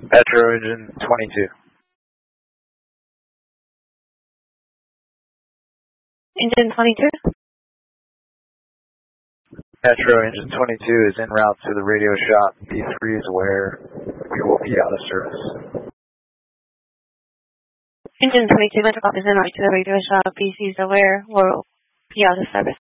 Petro engine 22. Engine 22? Petro engine 22 is en route to the radio shop. P3 is aware. We will be out of service. Engine 22 Metro is en route to the radio shop. PC is aware. We'll be out of service.